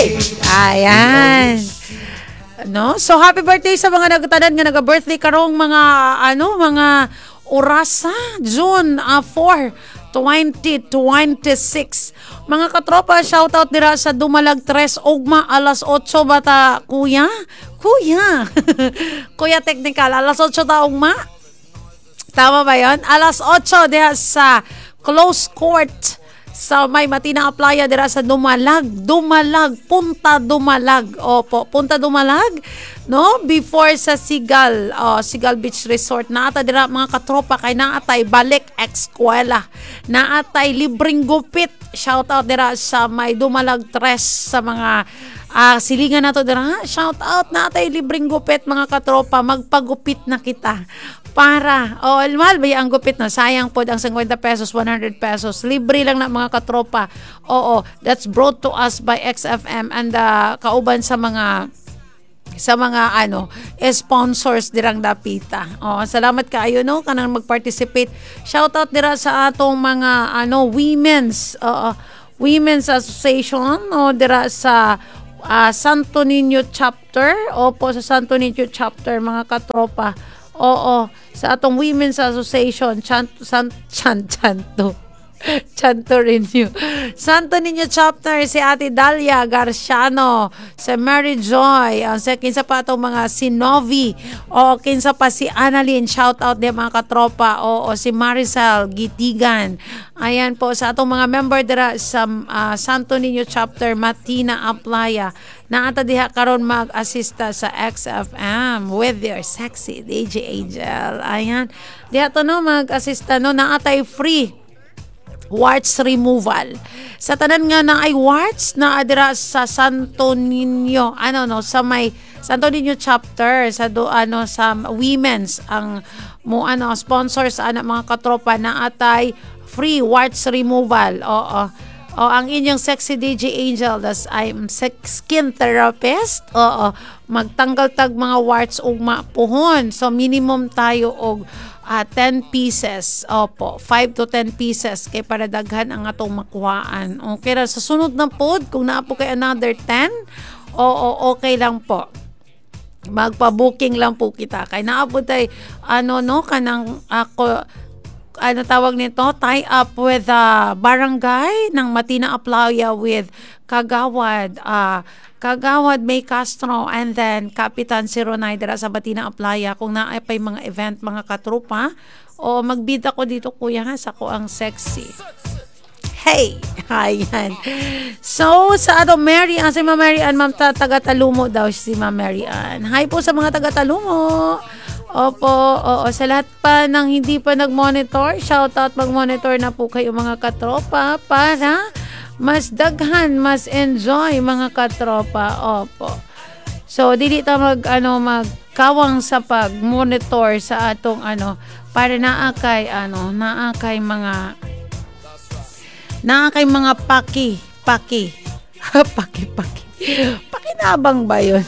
Ayan. No? So happy birthday sa mga nagtanan nga naga-birthday karong mga mga orasa June 4, 2026. Mga katropa, shoutout dira sa Dumalag 3 ugma alas 8 bata kuya. Kuya technical alas 8 ta ugma. Tama ba 'yon? Alas 8 diha sa close court sa may Matina Playa dira sa Dumalag, Punta Dumalag. Opo, Punta Dumalag, no? Before sa Sigal Beach Resort. Naata dira mga katropa kay naatay balik eskwela. Naatay libreng gupit. Shout out dira sa may Dumalag 3 sa mga silingan nato dira. Shout out naatay libreng gupit mga katropa. Magpagupit na kita. Para, mahal ba ang gupit no? Sayang po ang 50 pesos, 100 pesos. Libre lang na mga katropa. That's brought to us by XFM and kauban sa mga sponsors dirang dapita. Salamat kaayo no kanang mag-participate. Shout out dira sa atong mga women's association dira sa Santo Niño chapter. Opo, sa Santo Niño chapter mga katropa. Sa atong Women's Association, Santo Niño chapter, si Ate Dalia Garciano, si Mary Joy, kinsa pa atong mga si Novi, kinsa pa si Annalyn, shout out din mga katropa, si Maricel Gitigan. Ayan po sa atong mga member dira sa Santo Niño chapter, Matina Playa. Naata diha karon mag-assista sa XFM with your sexy DJ Angel. Ayan. Diha to no mag-assista no naatay free warts removal. Sa tanan nga na ay warts na adira sa Santo Niño, sa may Santo Niño chapter sa sa women's ang sponsors mga katropa na atay free warts removal. Ang inyong sexy DJ Angel, I'm skin therapist. Magtanggal tag mga warts ug mapuhon. So minimum tayo og 10 pieces. 5 to 10 pieces kay para daghan ang atong makuhaan. Okay ra sa sunod na pod kung naa po kay another 10, okay lang po. Magpa-booking lang po kita kay naa po tay kanang ako tawag nito, tie up with barangay ng Matina Playa with Kagawad May Castro and then Kapitan Sironay dira sa Matina Playa kung naay pay mga event mga katropa magbida ko dito kuya sa ko ang sexy. Hey! Ayan. So, sa Mary Ann, si Ma'am Mary Ann, ma'am, taga-Talumo daw si Ma'am Mary Ann. Hi po sa mga taga-Talumo. Opo, sa lahat pa ng hindi pa nag-monitor, shoutout, mag-monitor na po kayo mga katropa para mas daghan, mas enjoy mga katropa. Opo. So, dili ta magkawang sa pag-monitor sa atong para naakay mga paki. Pakinabang ba yun?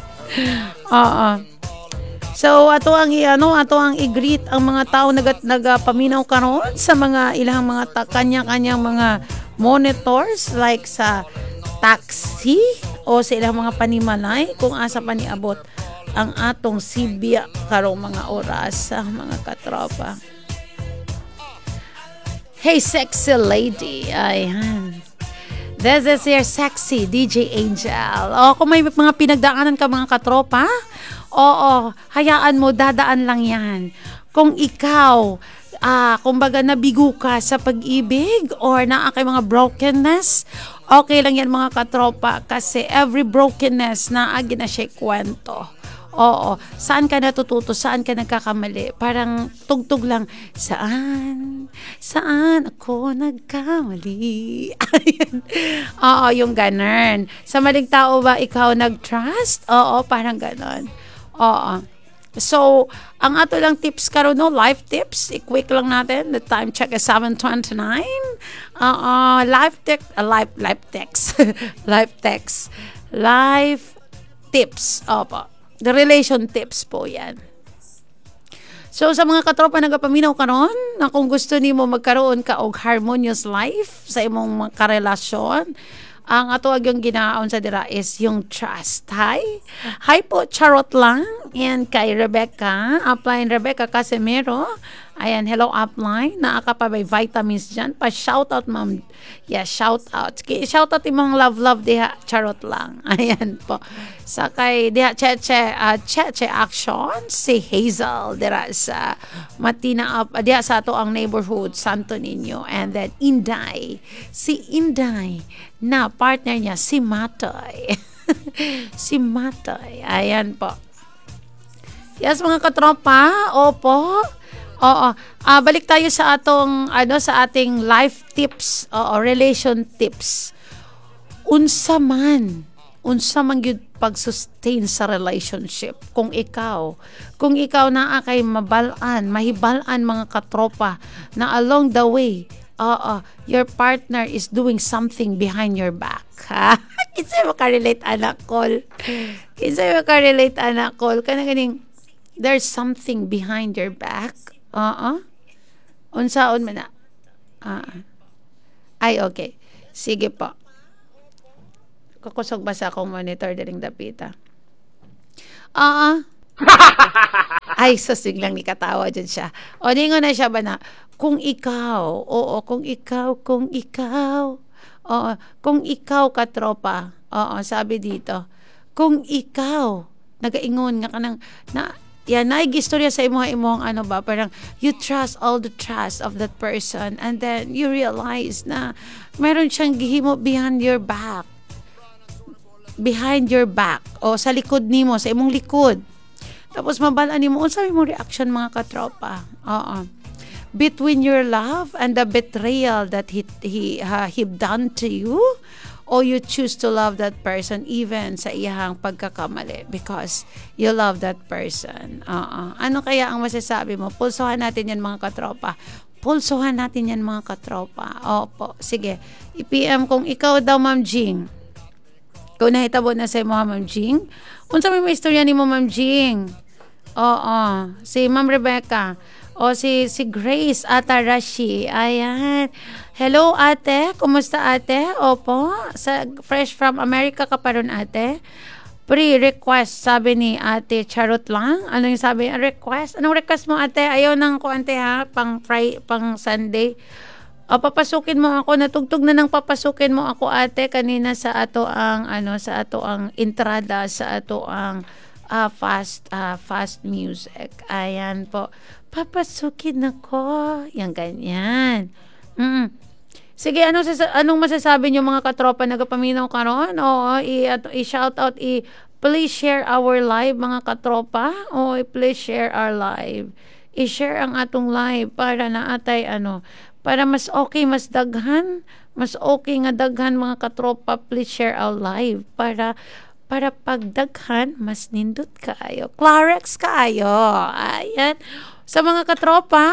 So ato ang i-greet ang mga tao nagapaminaw karon sa mga ilang mga kanya-kanyang mga monitors like sa taxi o sa ilang mga panimalay kung asa pa niabot ang atong Sibya karong mga oras mga katropa. Hey sexy lady, ayan. This is your sexy DJ Angel. Kung may mga pinagdaanan ka mga katropa, hayaan mo, dadaan lang yan. Kung ikaw, kumbaga nabigo ka sa pag-ibig or naakay mga brokenness, okay lang yan mga katropa kasi every brokenness naagi na siya kwento. Saan ka natututo? Saan ka nagkakamali? Parang tugtog lang, saan ako nagkamali? Yung ganun. Sa maling tao ba ikaw nag-trust? Parang ganun. So, ang ato lang tips karon life tips. I-quick lang natin. The time check is 7:29. Life tips. The relation tips po yan. So, sa mga katropa nagapaminaw karon na kung gusto nimo magkaroon ka og harmonious life sa imong karelasyon, ang atuag yung ginaon sa dira is yung trust. Hi po, charot lang. And kay Rebecca, upline Rebecca Casimiro. Ayan, hello upline. Naa ka pa may vitamins dyan. Pa-shoutout, ma'am. Yeah, shoutout. Shoutout imong love diha. Charot lang. Ayan po. Sa kay diha Cheche Action, si Hazel. Dira sa Matina up. Diha sa ato ang neighborhood, Santo Niño. And then Inday. Si Inday na partner niya, si Matoy. Si Matoy. Ayan po. Yes, mga katropa. Opo. Oo. Balik tayo sa atong sa ating life tips, relation tips. Unsa man gyud pag-sustain sa relationship kung ikaw naa kay mahibalan mga katropa na along the way your partner is doing something behind your back. Ha? Kinsa makarelate anak call? Kana ganing there's something behind your back. Unsaon man na? Ay, okay. Sige po. Kakusog ba sa akong monitor daling dapita? Ay, siglang ikatawa dyan siya. O, ningo na siya ba na, kung ikaw, katropa, sabi dito, kung ikaw, nagaingon nga kanang, naigistorya sa imong parang, you trust all the trust of that person, and then you realize na, meron siyang gihimo behind your back, o sa likod nimo, sa imong likod. Tapos mabalaan nimo unsa imong reaction mga katropa. Between your love and the betrayal that he done to you, or you choose to love that person even sa iyang pagkakamali because you love that person. Ano kaya ang masasabi mo? Pulsuhan natin yan mga katropa. Opo, sige. I-PM kung ikaw daw, Ma'am Jing. Kung nahitabo na sa Ma'am Jing. Unsa may istorya ni mo, Ma'am Jing? Si Ma'am Rebecca. O si Grace Atarashi. Ayan. Hello, ate. Kumusta, ate? Opo. Fresh from America ka pa ron, ate. Pre-request, sabi ni ate. Charot lang. Ano yung sabi? Request? Anong request mo, ate? Ayaw nang ko, ate, ha? Pang Sunday. Papasukin mo ako, natugtog na nang papasukin mo ako, ate, kanina sa ato ang entrada, sa ato ang fast music. Ayan po. Papasukin ako. Yan, ganyan. Sige, anong masasabi niyo mga katropa nagapaminaw karon? I-shout out, please share our live mga katropa. Please share our live. I-share ang atong live para na atay para mas okay, mas okay nga daghan mga katropa. Please share our live para pagdaghan mas nindot kaayo, Clarex kaayo. Ayan, sa mga katropa.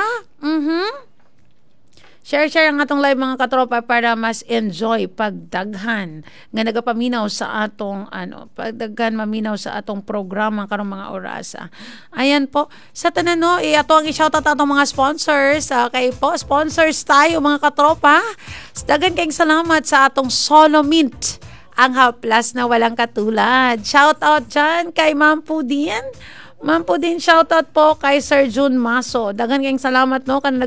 Share ang atong live mga katropa para mas enjoy pagdaghan nga nagapaminaw sa atong maminaw sa atong programa karong mga orasa. Ayan po. Sa tanan ato ang i-shoutout atong mga sponsors. Kay po sponsors tayo mga katropa. Dagan kayong salamat sa atong Solo Mint, ang haplas na walang katulad. Shoutout dyan kay Ma'am Pudin. Ma'am po din, shoutout po kay Sir June Maso. Dagan kayong salamat kan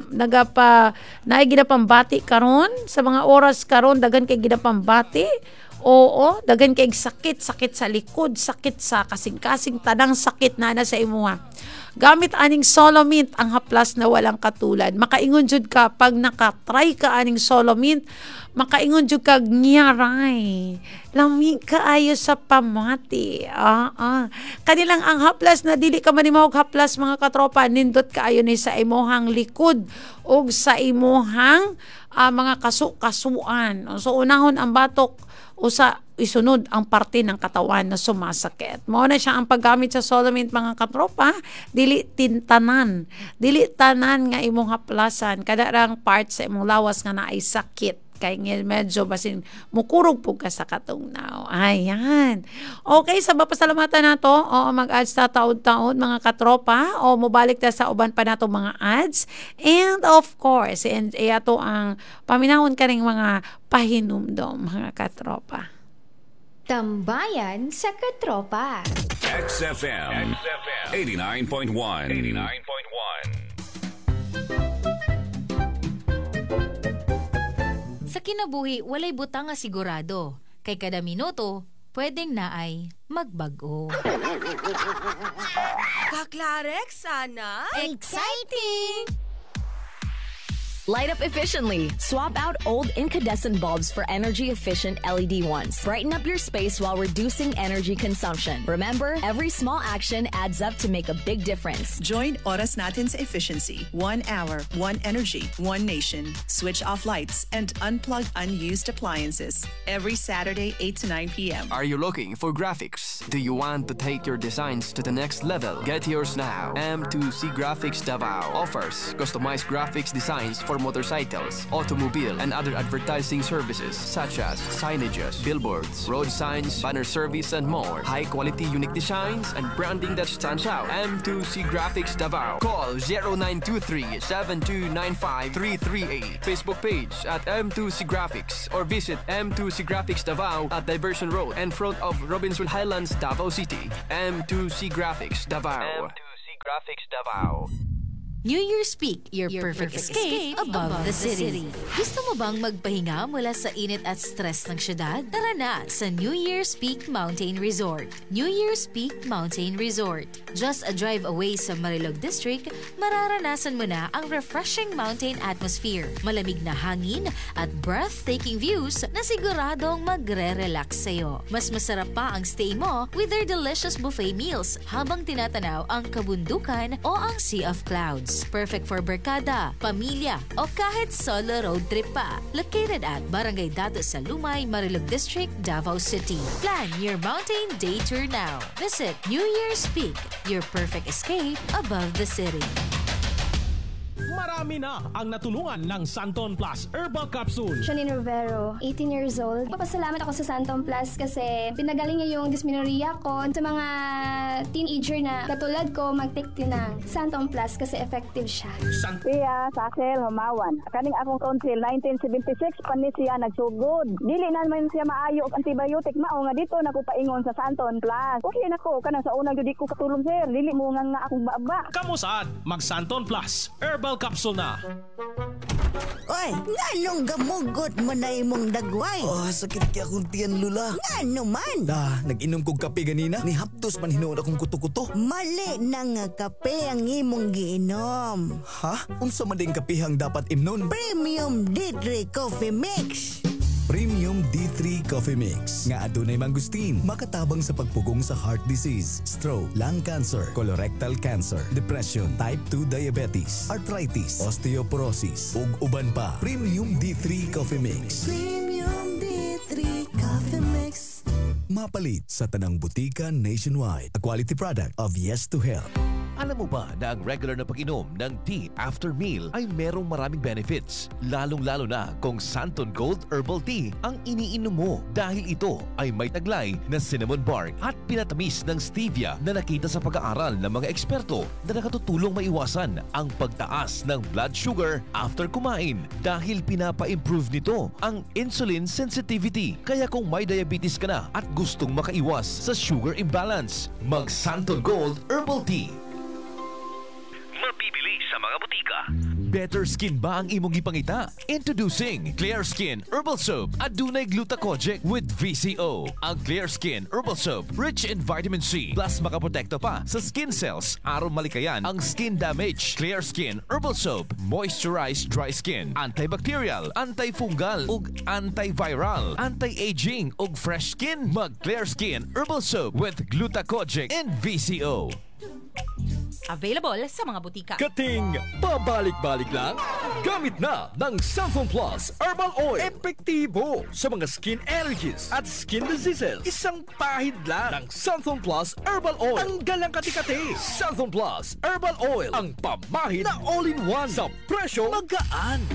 ginapambati karon sa mga oras karon, dagan kay ginapambati. Oo, dagan kay sakit sa likod, sakit sa kasing-kasing, tanang sakit na sa imuha. Gamit aning Solo Mint, ang haplas na walang katulad. Makaingon jud ka pag nakatry ka aning Solo Mint, makaingon jud kag ngiyaray. Lami kaayo sa pamati. Kanilang ang haplas na dili ka manimahog haplas mga katropa, nindot kaayo ni sa imuhang likod ug sa imuhang mga kasuan. So unahon ang batok usa isunod ang parte ng katawan na sumasakit. Mao na siya ang paggamit sa Solo Mint mga katropa. Dili tanan nga imong haplasan kada rang part sa imong lawas nga naay sakit. kay medyo basin mukurog po ka sa katungnaw. Ayan. Okay, sa pasalamatan nato, o mag-ads ta taod-taod mga katropa, o mubalik ta sa uban pa nato mga ads. And of course, and ato ang paminahon ka ring mga pahinumdom mga katropa. Tambayan sa katropa. XFM 89.1. Sa kinabuhi, walay butang nga sigurado. Kay kada minuto, pwedeng naay magbago. Kaklarek, sana? Exciting! Light up efficiently. Swap out old incandescent bulbs for energy-efficient LED ones. Brighten up your space while reducing energy consumption. Remember, every small action adds up to make a big difference. Join Oras Natin sa efficiency. 1 hour, 1 energy, 1 nation. Switch off lights and unplug unused appliances. Every Saturday, 8 to 9 p.m. Are you looking for graphics? Do you want to take your designs to the next level? Get yours now. M2C Graphics Davao offers customized graphics designs for motorcycles, automobile, and other advertising services such as signages, billboards, road signs, banner service, and more. High-quality unique designs and branding that stands out. M2C Graphics Davao. Call 0923-7295-338. Facebook page at M2C Graphics or visit M2C Graphics Davao at Diversion Road in front of Robinson Highlands, Davao City. M2C Graphics Davao. M2C Graphics Davao. New Year's Peak, your perfect escape above the city. Gusto mo bang magpahinga mula sa init at stress ng syudad? Tara na sa New Year's Peak Mountain Resort. New Year's Peak Mountain Resort. Just a drive away sa Marilog District, mararanasan mo na ang refreshing mountain atmosphere, malamig na hangin at breathtaking views na siguradong magre-relax sa'yo. Mas masarap pa ang stay mo with their delicious buffet meals habang tinatanaw ang kabundukan o ang Sea of Clouds. Perfect for barkada, pamilya, o kahit solo road trip pa. Located at Barangay Dato sa Lumay, Marilog District, Davao City. Plan your mountain day tour now. Visit New Year's Peak, your perfect escape above the city. Marami na ang natulungan ng Santon Plus Herbal Capsule. Janine Rivero, 18 years old. Papasalamat ako sa Santon Plus kasi pinagaling niya yung dysmenorrhea ko. Sa mga teenager na katulad ko, mag-take ng Santon Plus kasi effective siya. Siya, Sakel, Humawan. Kaning akong council, 1976, panis siya nagsugod. Dili naman siya maayo og antibiotic. Mao nga dito na ko paingon sa Santon Plus. Okay na ko, kanang sa unang di ko katulong sir. Dili mo nga akong baba. Kamu saan? Mag Santon Plus Herbal Capsule na. Oy, nganong gamugot mo na imong dagway? Sakit kaya akong tiyan, Lula. Ngano man? Nag-inom kong kape ganina. Ni haptos man hinuon akong kuto-kuto. Mali na nga kape ang imong giinom. Ha? Unsa man ding kapihang dapat imnon? Premium D3 Coffee Mix. Premium D3 Coffee Mix nga adunay mangustin, makatabang sa pagpugong sa heart disease, stroke, lung cancer, colorectal cancer, depression, type 2 diabetes, arthritis, osteoporosis ug uban pa. Premium D3 Coffee Mix. Premium D3 Coffee Mix. Mapalit sa tanang butika nationwide. A quality product of Yes to Health. Alam mo ba na ang regular na pag-inom ng tea after meal ay merong maraming benefits? Lalong-lalo na kung Santon Gold Herbal Tea ang iniinom mo dahil ito ay may taglay na cinnamon bark at pinatamis ng stevia na nakita sa pag-aaral ng mga eksperto na nakatutulong maiwasan ang pagtaas ng blood sugar after kumain dahil pinapa-improve nito ang insulin sensitivity. Kaya kung may diabetes ka na at gustong makaiwas sa sugar imbalance, mag Santon Gold Herbal Tea. Mabibili sa mga butika. Better skin ba ang imong gipangita? Introducing Clear Skin Herbal Soap adunay glutathione with VCO. Ang Clear Skin Herbal Soap rich in vitamin C plus makaprotekto pa sa skin cells aron malikayan ang skin damage. Clear Skin Herbal Soap moisturize dry skin, antibacterial, antifungal ug antiviral, anti-aging ug fresh skin. Mag Clear Skin Herbal Soap with glutathione and VCO. Available sa mga butika. Kating pabalik-balik lang? Gamit na ng Santon Plus Herbal Oil. Epektibo sa mga skin allergies at skin diseases. Isang pahid lang ng Santon Plus Herbal Oil. Tanggal ang kati-kati. Santon Plus Herbal Oil. Ang pamahid na all-in-one sa presyo magaan.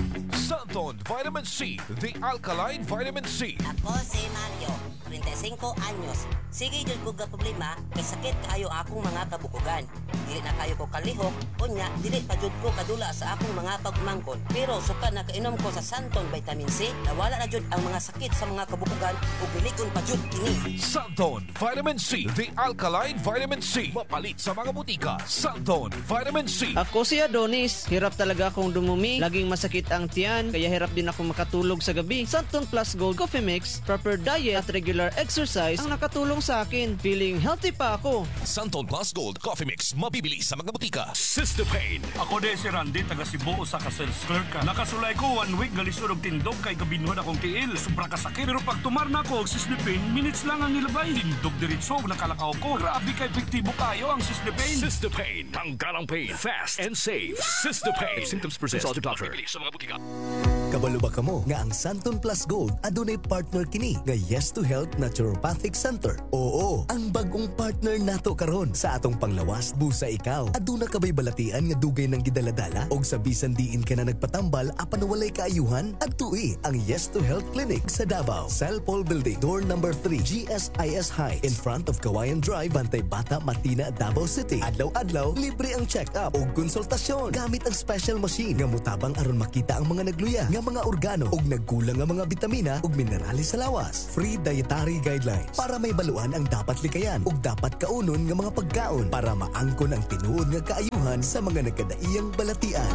Santon Vitamin C, the alkaline vitamin C. Ako si Mario, 35 anyos. Sige jud ko ga problema kay sakit kaayo akong mga kabukugan. Dili na kayo ko kalihok, unya dili pa jud ko kadula sa akong mga pagmangkon. Pero suka nakainom ko sa Santon Vitamin C, nawala na jud ang mga sakit sa mga kabukugan ug bilikon pa jud kini. Santon Vitamin C, the alkaline vitamin C. Mapalit sa mga butika. Santon Vitamin C. Ako si Adonis. Hirap talaga akong dumumi. Laging masakit ang tiyan, kaya hirap din ako makatulog sa gabi. Santon Plus Gold Coffee Mix, proper diet at regular exercise ang nakatulong sa akin. Feeling healthy pa ako. Santon Plus Gold Coffee Mix, mabibili sa mga butika. Sister Pain. Ako de si Randy, taga Cebu sa ka-sales clerk ka. Nakasulay ko 1 week galisod og tindog kay gabinuhan akong tiil. Sobra kasakit. Pero pag tumar na ako og Sister Pain, minutes lang ang nilabay. Tindog diretso og nakalakaw ko. Grabe kay epektibo kayo ang Sister Pain. Sister Pain. Tanggalang pain. Fast and safe. Sister Pain. If symptoms persist, consult your doctor. Mabibili sa mga butika. Kabalo ba kamo nga ang Santon Plus Gold adunay partner kini nga Yes to Health Naturopathic Center? Oo, ang bagong partner nato karon sa atong panglawas busa ikaw. Aduna ka ba'y balatian nga dugay ng gidaladala og sa bisan diin ka na nagpatambal apan walay kaayuhan? Adtui ang Yes to Health Clinic sa Davao, Cell Paul Building, door number 3, GSIS High, in front of Kawayan Drive, Bantay Bata, Matina, Davao City. Adlaw-adlaw libre ang check-up og konsultasyon gamit ang special machine nga mutabang aron makita ang mga nagluya nga mga organo ug nagkulang nga mga bitamina ug minerales sa lawas. Free dietary guidelines para may baluan ang dapat likayan ug dapat kaunon nga mga pagkaon para maangkon ang tinuod nga kaayuhan sa mga nagkadaiyang balatian.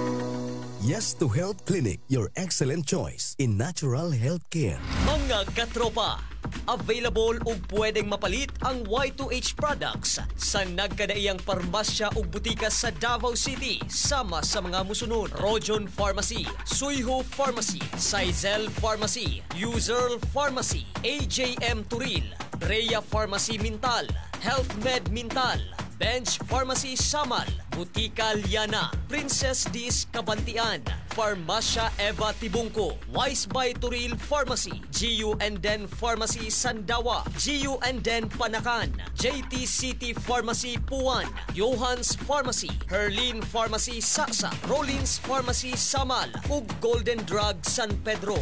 Yes to Health Clinic, your excellent choice in natural health care. Mga katropa, available ug pwedeng mapalit ang Y2H products sa nagkadaiyang parmasya ug butika sa Davao City sama sa mga musunod: Rojon Pharmacy, Suyho Pharmacy, Sizel Pharmacy, User Pharmacy, AJM Turil, Rhea Pharmacy Mintal, Health Med Mintal, Bench Pharmacy Samal, Butika Liana, Princess Dis Kabantian, Farmasya Eva Tibungko, Wise by Turil Pharmacy, GU and Den Pharmacy Sandawa, GU and Den Panakan, JT City Pharmacy Puan, Johans Pharmacy, Herlin Pharmacy Saksa, Rollins Pharmacy Samal, ug Golden Drug San Pedro.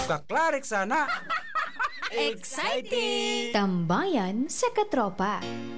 Kaklarik sana! Exciting! Tambayan sa katropa.